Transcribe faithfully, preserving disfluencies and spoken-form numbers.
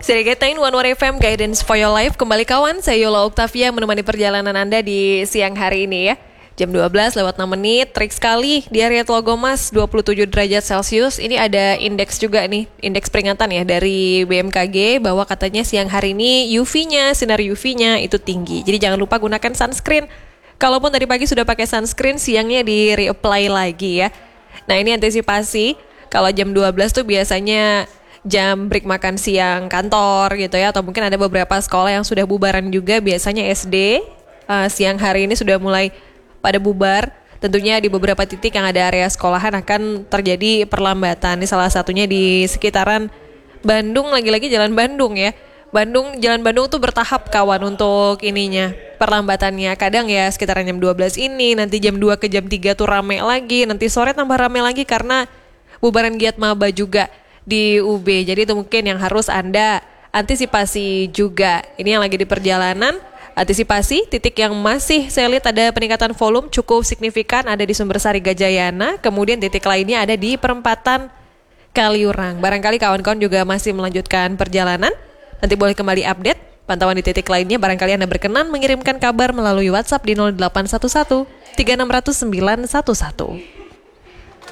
Sirigatain One One F M Guidance for Your Life. Kembali kawan, saya Yola Octavia menemani perjalanan Anda di siang hari ini ya. Jam dua belas lewat enam menit, trik sekali di area Tlogomas dua puluh tujuh derajat Celcius. Ini ada indeks juga nih, indeks peringatan ya dari B M K G bahwa katanya siang hari ini U V-nya, sinar U V-nya itu tinggi. Jadi jangan lupa gunakan sunscreen. Kalaupun tadi pagi sudah pakai sunscreen, siangnya di reapply lagi ya. Nah ini antisipasi, kalau jam dua belas tuh biasanya jam break makan siang kantor gitu ya, atau mungkin ada beberapa sekolah yang sudah bubaran juga. Biasanya S D uh, siang hari ini sudah mulai pada bubar. Tentunya di beberapa titik yang ada area sekolahan akan terjadi perlambatan. Ini salah satunya di sekitaran Bandung, lagi-lagi Jalan Bandung ya. Bandung, Jalan Bandung tuh bertahap kawan untuk ininya, perlambatannya. Kadang ya sekitaran jam dua belas ini, nanti jam dua ke jam tiga tuh rame lagi, nanti sore tambah rame lagi karena bubaran giat maba juga di U B. Jadi itu mungkin yang harus Anda antisipasi juga. Ini yang lagi di perjalanan, antisipasi titik yang masih saya lihat ada peningkatan volume cukup signifikan ada di Sumbersari Gajayana, kemudian titik lainnya ada di perempatan Kaliurang. Barangkali kawan-kawan juga masih melanjutkan perjalanan, nanti boleh kembali update pantauan di titik lainnya. Barangkali Anda berkenan mengirimkan kabar melalui WhatsApp di nol delapan satu satu tiga enam nol nol sembilan satu satu.